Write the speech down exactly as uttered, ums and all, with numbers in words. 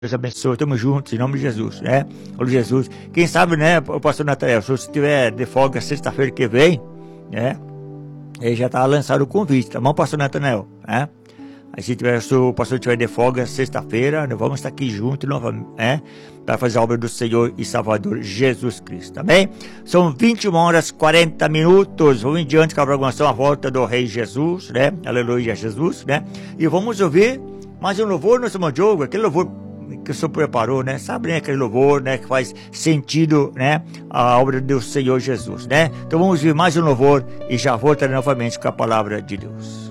Deus abençoe, estamos juntos, em nome de Jesus, né? Olha Jesus. Quem sabe, né, o pastor Natanael, se você estiver de folga sexta-feira que vem, né? Ele já está lançado o convite, tá bom, pastor Natanael, né? Aí se, tiver, se o pastor estiver de folga sexta-feira, nós vamos estar aqui juntos novamente, né? Para fazer a obra do Senhor e Salvador Jesus Cristo, tá bem? São vinte e uma horas e quarenta minutos, vamos em diante com a programação A Volta do Rei Jesus, né? Aleluia, Jesus, né? E vamos ouvir mais um louvor, nosso irmão Diogo, aquele louvor que o Senhor preparou, né? Sabe, né? Aquele louvor, né? Que faz sentido, né? A obra do Senhor Jesus, né? Então vamos ver mais um louvor e já voltarei novamente com a palavra de Deus.